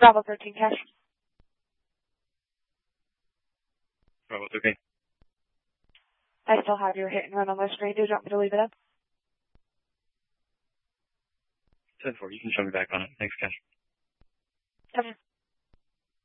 Bravo 13 cash. Bravo 13. I still have your hit and run on my screen. Do you want me to leave it up? 10-4, you can show me back on it. Thanks, Cash. Okay.